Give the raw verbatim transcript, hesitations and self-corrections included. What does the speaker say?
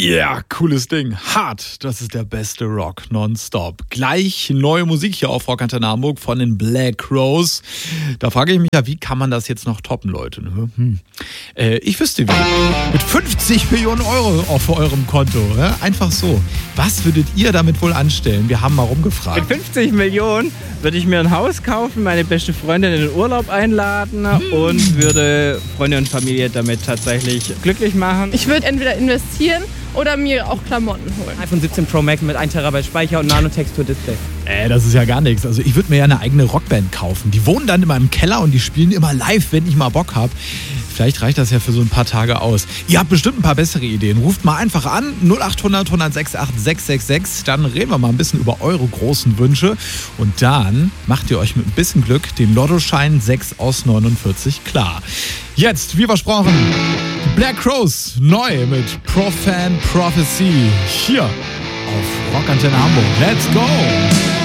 Ja, cooles Ding. Hart, das ist der beste Rock nonstop. Gleich neue Musik hier auf Rockantenne Hamburg von den Black Crowes. Da frage ich mich ja, wie kann man das jetzt noch toppen, Leute? Hm. Äh, ich wüsste wie. Mit fünfzig Millionen Euro auf eurem Konto. Ja? Einfach so. Was würdet ihr damit wohl anstellen? Wir haben mal rumgefragt. Mit fünfzig Millionen würde ich mir ein Haus kaufen, meine beste Freundin in den Urlaub einladen hm. und würde Freunde und Familie damit tatsächlich glücklich machen. Ich würde entweder investieren oder mir auch Klamotten holen. iPhone siebzehn Pro Max mit ein Terabyte Speicher und Nanotextur-Display. Äh, das ist ja gar nichts. Also ich würde mir ja eine eigene Rockband kaufen. Die wohnen dann in meinem Keller und die spielen immer live, wenn ich mal Bock habe. Vielleicht reicht das ja für so ein paar Tage aus. Ihr habt bestimmt ein paar bessere Ideen. Ruft mal einfach an, null acht hundert, hundertsechsundachtzig, sechs sechs sechs. Dann reden wir mal ein bisschen über eure großen Wünsche. Und dann macht ihr euch mit ein bisschen Glück den Lottoschein sechs aus neunundvierzig klar. Jetzt, wie versprochen, die Black Crowes neu mit Profan Prophecy hier auf Rockantenne Hamburg. Let's go!